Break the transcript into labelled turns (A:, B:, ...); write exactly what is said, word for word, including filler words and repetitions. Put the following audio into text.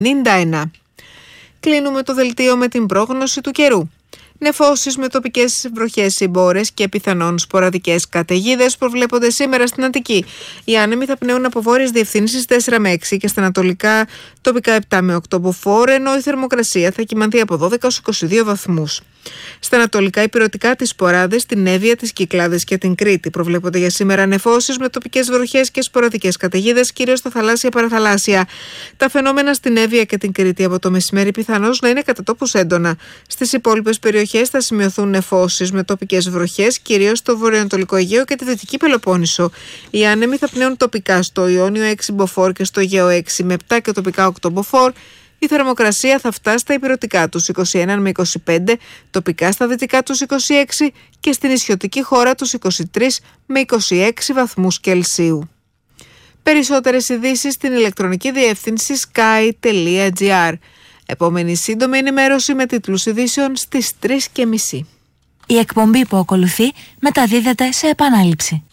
A: ενενήντα ένα. Κλείνουμε το δελτίο με την πρόγνωση του καιρού. Νεφώσεις με τοπικές βροχές ή μπόρες και πιθανόν σποραδικές καταιγίδες προβλέπονται σήμερα στην Αττική. Οι άνεμοι θα πνέουν από βόρειες διευθύνσεις τέσσερα με έξι και στα ανατολικά τοπικά επτά με οκτώ μποφόρ, ενώ η θερμοκρασία θα κυμανθεί από δώδεκα έως είκοσι δύο βαθμούς. Στα ανατολικά ηπειρωτικά, τις Σποράδες, την Εύβοια, τις Κυκλάδες και την Κρήτη προβλέπονται για σήμερα νεφώσεις με τοπικές βροχές και σποραδικές καταιγίδες, κυρίως στα θαλάσσια παραθαλάσσια. Τα φαινόμενα στην Εύβοια και την Κρήτη από το μεσημέρι πιθανώς να είναι κατά τόπους έντονα. Στις υπόλοιπες περιοχές θα σημειωθούν νεφώσεις με τοπικές βροχές, κυρίως στο βορειοανατολικό Αιγαίο και τη Δυτική Πελοπόννησο. Οι άνεμοι θα πνέουν τοπικά στο Ιόνιο έξι μποφόρ και στο Αιγαίο έξι με επτά και τοπικά οκτώ μποφόρ. Η θερμοκρασία θα φτάσει στα ηπειρωτικά τους είκοσι ένα με είκοσι πέντε, τοπικά στα δυτικά τους είκοσι έξι και στην νησιωτική χώρα τους είκοσι τρεις με είκοσι έξι βαθμούς Κελσίου. Περισσότερες ειδήσεις στην ηλεκτρονική διεύθυνση sky τελεία gr. Επόμενη σύντομη ενημέρωση με τίτλους ειδήσεων στις τρεις και μισή.
B: Η εκπομπή που ακολουθεί μεταδίδεται σε επανάληψη.